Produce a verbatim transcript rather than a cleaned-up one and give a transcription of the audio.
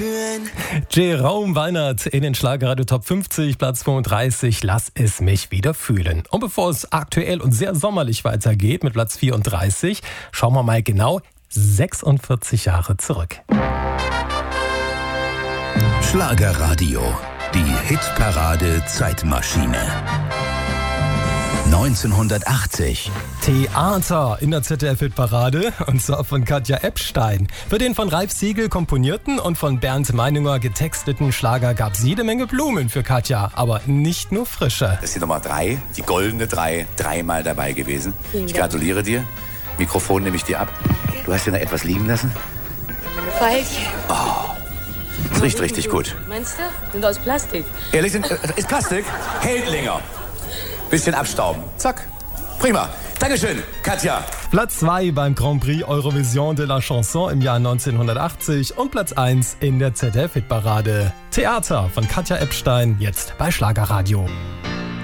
führen. Jerome Weinert in den Schlagerradio Top fünfzig, Platz zweiunddreißig, Lass es mich wieder fühlen. Und bevor es aktuell und sehr sommerlich weitergeht mit Platz vierunddreißig, schauen wir mal genau sechsundvierzig Jahre zurück. Schlagerradio, die Hitparade Zeitmaschine. neunzehnhundertachtzig. Theater in der Z D F-Hitparade, und zwar von Katja Epstein. Für den von Ralf Siegel komponierten und von Bernd Meininger getexteten Schlager gab es jede Menge Blumen für Katja, aber nicht nur frische. Das ist die Nummer drei, die goldene drei, dreimal dabei gewesen. Ich gratuliere dir. Mikrofon nehme ich dir ab. Du hast dir noch etwas liegen lassen? Falsch. Oh, das riecht richtig gut. Meinst du? Sind aus Plastik. Ehrlich, sind, äh, ist Plastik? Hält länger. Bisschen abstauben. Zack. Prima. Dankeschön, Katja. Platz zwei beim Grand Prix Eurovision de la Chanson im Jahr neunzehnhundertachtzig und Platz eins in der Z D F-Hitparade. Theater von Katja Epstein, jetzt bei Schlagerradio.